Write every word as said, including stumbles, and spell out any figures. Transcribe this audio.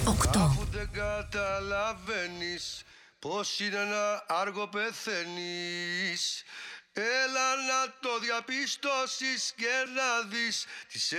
οκτώ. Αφού δεν καταλαβαίνεις πως είναι ένα άργο πεθαίνεις, έλα να το διαπιστώσεις και να δεις τις